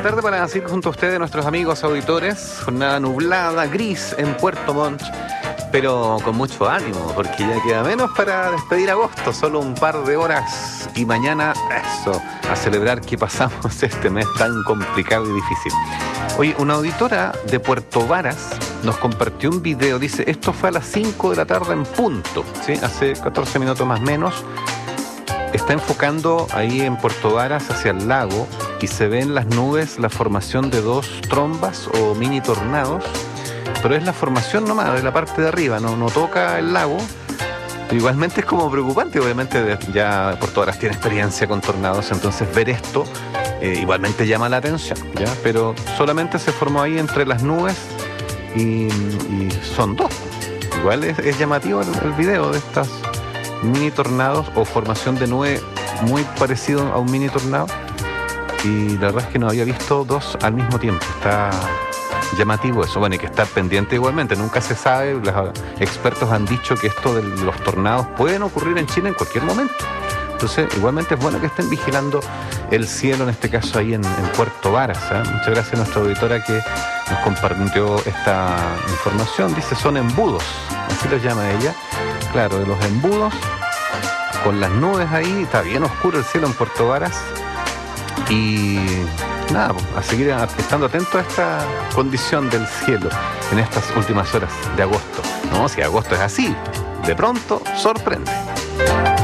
tarde para seguir junto a ustedes, nuestros amigos auditores. Jornada nublada, gris en Puerto Montt, pero con mucho ánimo, porque ya queda menos para despedir agosto, solo un par de horas. Y mañana, eso, a celebrar que pasamos este mes tan complicado y difícil. Oye, una auditora de Puerto Varas nos compartió un video, dice, esto fue a las 5 de la tarde en punto, ¿sí? Hace 14 minutos más o menos. Está enfocando ahí en Puerto Varas hacia el lago y se ve en las nubes la formación de dos trombas o mini tornados, pero es la formación nomás de la parte de arriba, no toca el lago. Igualmente es como preocupante, obviamente ya Puerto Varas tiene experiencia con tornados, entonces ver esto igualmente llama la atención, ¿ya? Pero solamente se formó ahí entre las nubes y son dos. Igual es llamativo el video de estas mini tornados o formación de nube muy parecido a un mini tornado, y la verdad es que no había visto dos al mismo tiempo. Está llamativo eso. Bueno, hay que estar pendiente igualmente, nunca se sabe. Los expertos han dicho que esto de los tornados pueden ocurrir en Chile en cualquier momento, entonces igualmente es bueno que estén vigilando el cielo, en este caso ahí en Puerto Varas, ¿eh? Muchas gracias a nuestra auditora que nos compartió esta información. Dice, son embudos, así los llama ella. Claro, de los embudos, con las nubes ahí, está bien oscuro el cielo en Puerto Varas. Y nada, a seguir estando atento a esta condición del cielo en estas últimas horas de agosto. No, si agosto es así, de pronto sorprende.